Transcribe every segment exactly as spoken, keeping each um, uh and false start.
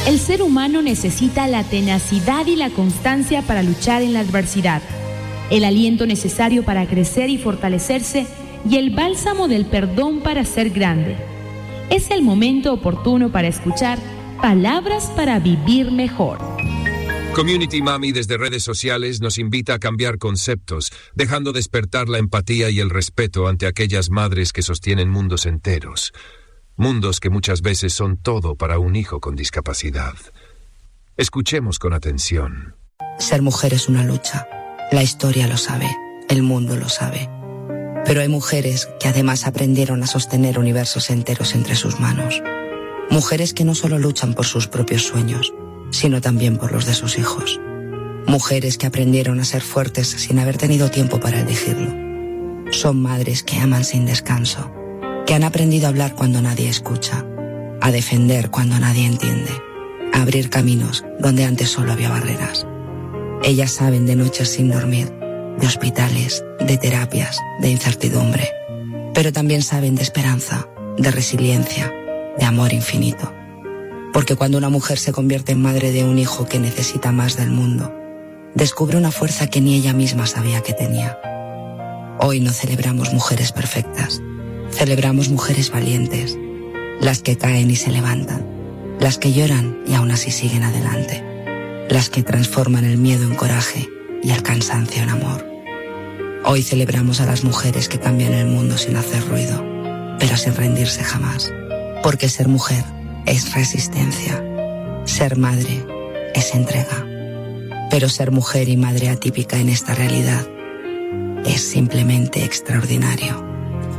El ser humano necesita la tenacidad y la constancia para luchar en la adversidad, el aliento necesario para crecer y fortalecerse y el bálsamo del perdón para ser grande. Es el momento oportuno para escuchar Palabras para Vivir Mejor. Community Mami desde redes sociales nos invita a cambiar conceptos, dejando despertar la empatía y el respeto ante aquellas madres que sostienen mundos enteros. Mundos que muchas veces son todo para un hijo con discapacidad. Escuchemos con atención. Ser mujer es una lucha. La historia lo sabe, el mundo lo sabe. Pero hay mujeres que además aprendieron a sostener universos enteros entre sus manos. Mujeres que no solo luchan por sus propios sueños, sino también por los de sus hijos. Mujeres que aprendieron a ser fuertes sin haber tenido tiempo para elegirlo. Son madres que aman sin descanso, que han aprendido a hablar cuando nadie escucha, a defender cuando nadie entiende, a abrir caminos donde antes solo había barreras. Ellas saben de noches sin dormir, de hospitales, de terapias, de incertidumbre, pero también saben de esperanza, de resiliencia, de amor infinito. Porque cuando una mujer se convierte en madre de un hijo que necesita más del mundo, descubre una fuerza que ni ella misma sabía que tenía. Hoy no celebramos mujeres perfectas, celebramos mujeres valientes, las que caen y se levantan, las que lloran y aún así siguen adelante, las que transforman el miedo en coraje y el cansancio en amor. Hoy celebramos a las mujeres que cambian el mundo sin hacer ruido, pero sin rendirse jamás, porque ser mujer es resistencia, ser madre es entrega, pero ser mujer y madre atípica en esta realidad es simplemente extraordinario.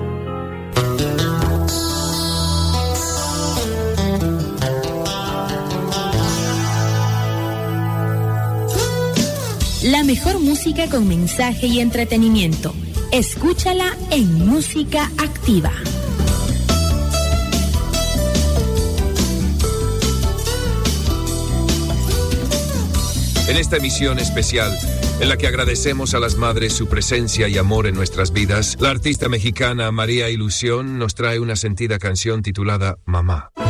La mejor música con mensaje y entretenimiento. Escúchala en Música Activa. En esta emisión especial, en la que agradecemos a las madres su presencia y amor en nuestras vidas, la artista mexicana María Ilusión nos trae una sentida canción titulada Mamá.